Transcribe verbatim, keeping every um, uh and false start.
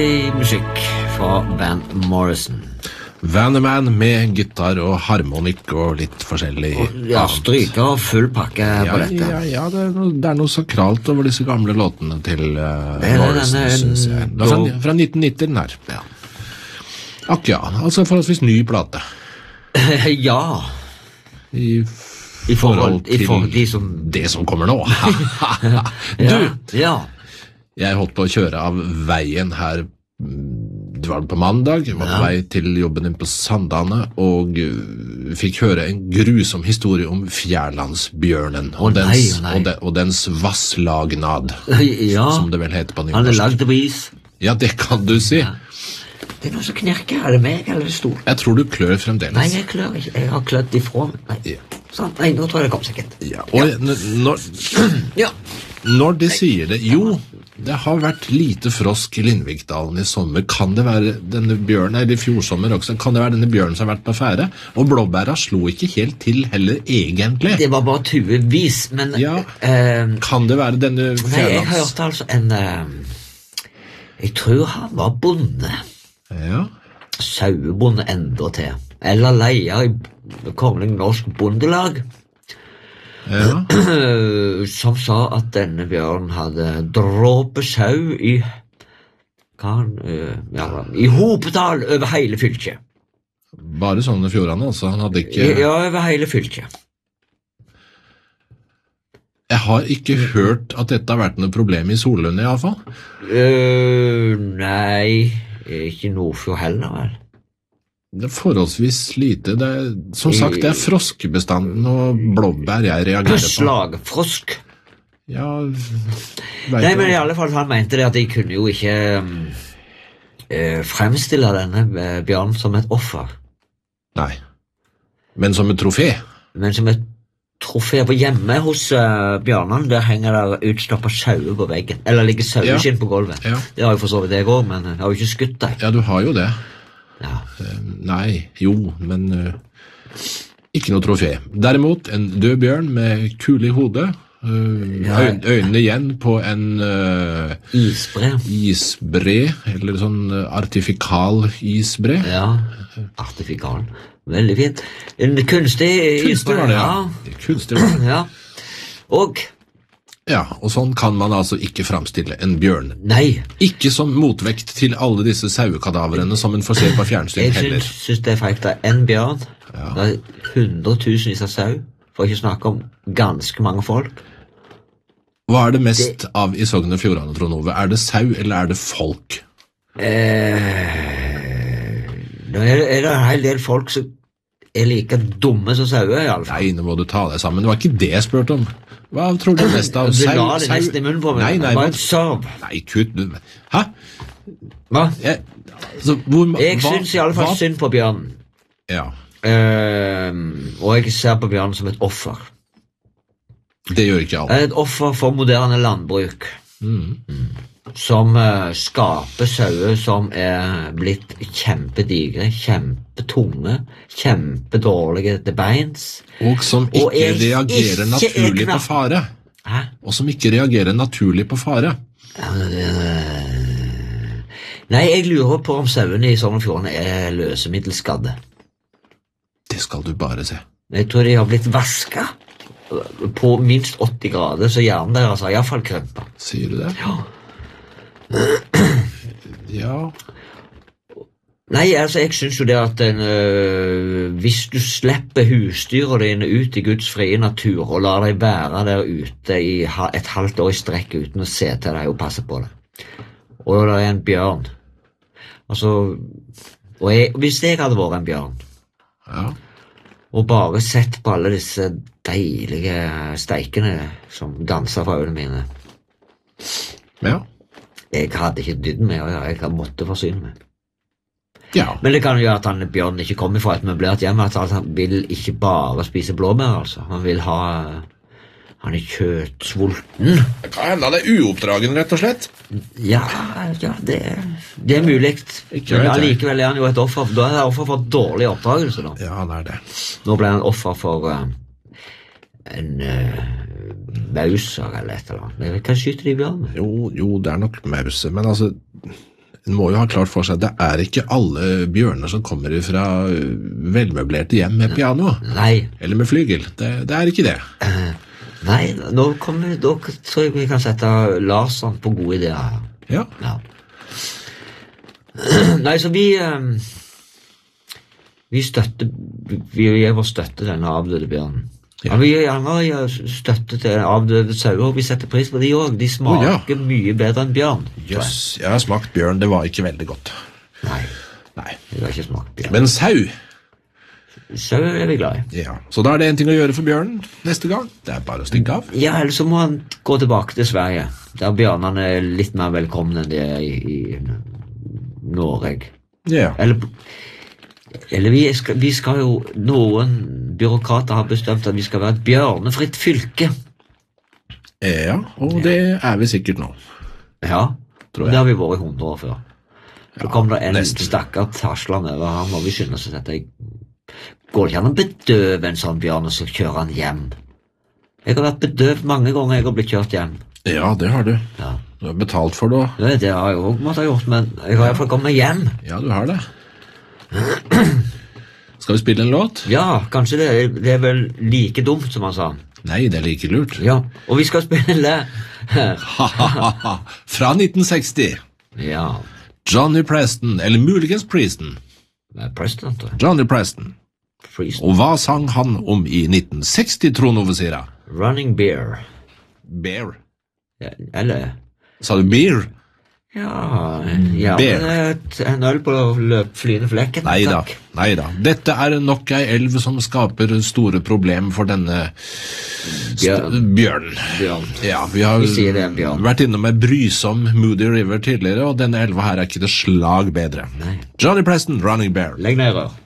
Musikk fra Van Morrison. Vanneman med gitar og harmonikk og litt forskjellig og, ja, stryker og full pakke ja, på dette. Ja, ja det, er noe, det er noe sakralt over disse gamle låtene til uh, Morrison, denne, synes jeg. Det er fra, fra nitten nitti den her. Ja. Akk ja, altså forholdsvis ny plate. ja. I, I forhold, forhold til i forhold de som... det som kommer nå. du, ja, ja. Jeg holdt på å kjøre av veien her, det var på mandag, jeg var på ja. vei til jobben din på Sandane, og uh, fikk høre en grusom historie om Fjærlandsbjørnen, og, oh, nei, dens, oh, nei. og, de, og dens vasslagnad, ja. som det vel heter på nynorsk. Han er lagd av is. Ja, det kan du si. Ja. Det er noe som knirker, er det meg eller det stort? Jeg tror du klør fremdeles. Nei, jeg klør ikke, jeg har klødd ifra meg. Nei. Ja. Sånn, nei, nå tror jeg det kom sikkert. Ja, og ja. Når, ja. når de sier det, jo, det har vært lite frosk i Lindvikdalen i sommer. Kan det være denne bjørnen, eller i fjorsommer også, kan det være denne bjørnen som har vært på fære? Og blåbæra slo ikke helt til heller, egentlig. Det var bare tuevis, men... Ja, eh, kan det være denne Fjærlands... Fjærlands... Nei, jeg hørte altså en... Eh, jeg tror han var bonde. Ja. Sauebonde enda til. Eller leier i Kongelig Norsk Bondelag. Ja. Som sa at denne bjørnen hadde dråpe sau i hva han, ja, i hopetall over hele fylket. Bare sånne fjordene, altså. Han hadde ikke... Ja, over hele fylket. Jeg har ikke hørt at dette har vært noe problem i Solund i alle fall. Uh, nei, ikke Nordfjord heller, vel. Det er forholdsvis lite. Det er, som sagt, det er froskebestanden og blåbær jeg reagerer på. Slagfrosk. Ja, nei, men i alle fall han mente det at de kunne jo ikke um, uh, fremstille denne uh, bjørnen som et offer. Nei. Men som et trofé? Men som et trofé på hjemme hos uh, bjørnen, der henger der utstoppet sauer på veggen. Eller ligger saueskinn ja. På gulvet. Ja. Det har jo for så vidt jeg også, men jeg har jo ikke skutt deg. Ja, du har jo det. Ja. Uh, nei, jo, men uh, ikke noe trofé. Derimot en død bjørn med kule i hodet, uh, ja. øyn, øynene igjen på en uh, isbre. isbre, eller sånn uh, artifikal isbre. Ja, artifikal. Veldig fint. En kunstig Kunstig var det, ja. Kunstig var det. Ja. Og... Ja, og sånn kan man altså ikke fremstille en bjørn. Nei. Ikke som motvekt til alle disse sauekadaverene som en får se på fjernsyn heller. Jeg synes det er frekt at en bjørn, ja. Det er hundretusenvis av sau, for ikke snakke om ganske mange folk. Hva er det mest det... av i Sogn og Fjordane, Trond Ove? Er det sau, eller er det folk? Eh... Nå er det, er det en hel del folk som er like dumme som sauer, i alle fall. Nei, nå må du ta deg sammen. Det var ikke det jeg spurte om. Hva tror du mest av? Du la det nesten i munnen på meg. Nei, nei. Bare et sørv. Nei, kutt. Hæ? Hva? Jeg, altså, hvor, jeg hva, synes i alle fall hva? Synd på bjørnen. Ja. Uh, og jeg ser på bjørnen som et offer. Det gjør ikke alle. Et offer for moderne landbruk. Mm. Mm. Som uh, skaper sauer som er blitt kjempedigre, kjempetunge, kjempedårlige til beins. Og som ikke og reagerer ikke naturlig på fare. Hæ? Og som ikke reagerer naturlig på fare. Nei, jeg lurer på om sauene i Sogn og Fjordane er løsemiddelskadde. Det skal du bare se. Jeg tror de har blitt vasket på minst åtti grader, så hjernen deres har i hvert fall krømpet. Sier du det? Ja. Ja. Nei, altså, jeg synes jo det at en, øh, hvis du slipper husdyret dine ut i Guds frie natur og lar deg være der ute i et halvt år i strekk uten å se til deg og passe på det, og det er en bjørn, altså, og jeg, hvis jeg hadde vært en bjørn, ja. Og bare sett på alle disse deilige steikene som danser fra øynene mine, ja. Jeg hadde ikke dydd med, og jeg hadde måttet forsyne meg. Ja. Men det kan jo gjøre at han bjørnen ikke kommer fra et møblert hjem, at han vil ikke bare spise blåbær, altså. Han vil ha... Han er kjøttsvulten. Det kan hende han er uoppdragen, rett og slett. Ja, ja, det, det er mulig. Men allikevel er han jo et offer. Da er han offer for dårlig oppdragelse, da. Ja, han er det. Nå ble han offer for uh, en... Uh, mauser eller et eller annet. Hva skyter de bjørn med? Jo, jo, det er nok mause, men altså En må jo ha klart for seg at det er ikke alle bjørner som kommer fra velmøblerte hjem med piano. Nei. Eller med flygel. Det, det er ikke det. Uh, nei, nå kommer, da tror jeg vi kan sette Larsson på gode ideer her. Ja. Ja. Nei, så vi um, vi støtter vi gir vår støtte til denne avdøde bjørnen. Ja. Ja, vi gjerne gir støtte til avdøde sauer, og vi setter pris på de også. De smaker oh, ja. mye bedre enn bjørn. Jøss, jeg har smakt bjørn, det var ikke veldig godt. Nei, Nei. jeg har ikke smakt bjørn. Men sau? Sau er vi glad i. Ja, så da er det en ting å gjøre for bjørnen neste gang. Det er bare å stikke av. Ja, ellers så må han gå tilbake til Sverige, der bjørnene er litt mer velkomne enn de er i, i Norge. Ja. Eller... Eller vi skal, vi skal jo, noen byråkrater har bestemt at vi skal være et bjørnefritt fylke. Ja, og det er vi sikkert nå. Ja, tror jeg. Det har vi vært i hundre år før. Så ja, kom det en nesten. stakkar taslende over, han må vi skynde oss at jeg går det ikke an å bedøve en sånn bjørn og så kjøre han hjem. Jeg har vært bedøvd mange ganger jeg har blitt kjørt hjem. Ja, det har du. Ja. Du har betalt for det. Ja, det har jeg også måttet ha gjort, men jeg har i hvert fall kommet hjem. Ja, du har det. Skal vi spille en låt? Ja, kanskje det, det er vel like dumt som han sa. Nei, det er like lurt. Ja, og vi skal spille fra nitten seksti. Ja. Johnny Preston, eller muligens Preston. Preston, tror jeg. Johnny Preston. Preston. Og hva sang han om i nitten seksti, Trond Ovesira? Running Bear. Bear? Ja, eller... Sa du beer? Ja, ja et, en øl på løp, flyende flekken. Neida, neida. Dette er nok ei elv som skaper store problemer for denne bjørn. bjørn. bjørn. Ja, vi har vi sier det er en bjørn. vært innom en brysom Moody River tidligere, og denne elva her er ikke det slag bedre. Nei. Johnny Preston, Running Bear. Legg ned rør.